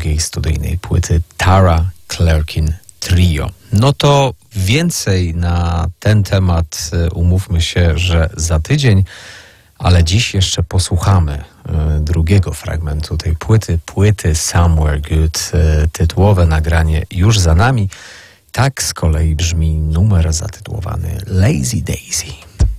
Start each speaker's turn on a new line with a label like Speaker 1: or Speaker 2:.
Speaker 1: drugiej studyjnej płyty Tara Clerkin Trio. No to więcej na ten temat umówmy się, że za tydzień, ale dziś jeszcze posłuchamy drugiego fragmentu tej płyty Somewhere Good. Tytułowe nagranie już za nami. Tak z kolei brzmi numer zatytułowany Lazy Daisy.